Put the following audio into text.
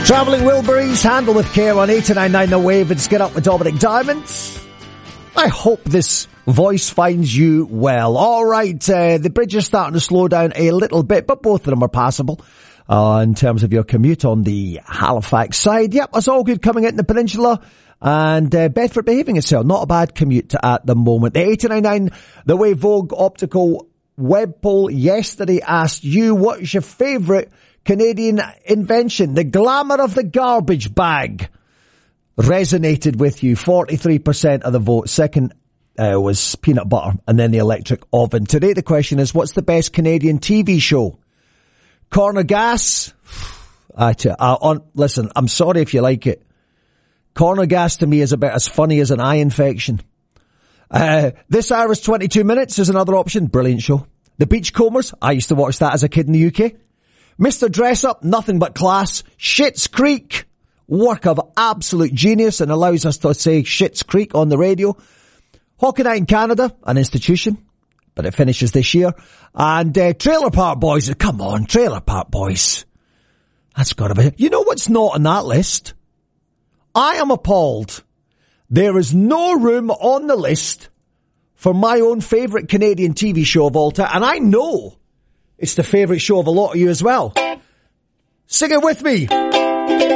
Travelling Wilburys, handle with care on 899 The Wave. It's Get Up with Dominic Diamond. I hope this voice finds you well. All right, the bridge is starting to slow down a little bit, but both of them are passable in terms of your commute on the Halifax side. Yep, it's all good coming into the peninsula. And Bedford behaving itself. Not a bad commute at the moment. The 899 The Wave Vogue Optical web poll yesterday asked you, what is your favourite Canadian invention? The glamour of the garbage bag resonated with you. 43% of the vote. Second was peanut butter, and then the electric oven. Today the question is, what's the best Canadian TV show? Corner Gas? Listen, I'm sorry if you like it. Corner Gas to me is about as funny as an eye infection. This Hour's 22 Minutes is another option. Brilliant show. The Beachcombers? I used to watch that as a kid in the UK. Mr. Dress Up, nothing but class. Schitt's Creek, work of absolute genius, and allows us to say Schitt's Creek on the radio. Hockey Night in Canada, an institution, but it finishes this year. And Trailer Park Boys, come on, Trailer Park Boys. That's got to be it. You know what's not on that list? I am appalled. There is no room on the list for my own favourite Canadian TV show of all time, and I know it's the favourite show of a lot of you as well. Sing it with me.